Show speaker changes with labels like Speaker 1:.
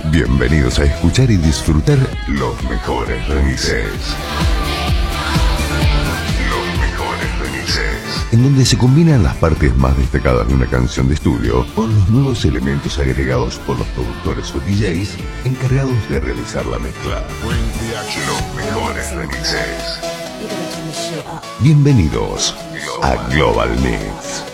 Speaker 1: Bienvenidos a escuchar y disfrutar los mejores remixes. Los mejores remixes. En donde se combinan las partes más destacadas de una canción de estudio con los nuevos elementos agregados por los productores o DJs encargados de realizar la mezcla. Los mejores remixes. Bienvenidos a Global Mix.